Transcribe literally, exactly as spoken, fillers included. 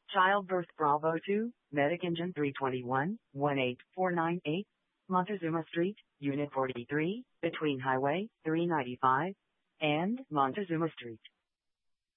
Childbirth Bravo two, Medic Engine three twenty-one, one eight four nine eight, Montezuma Street, Unit forty-three, between Highway three ninety-five and Montezuma Street.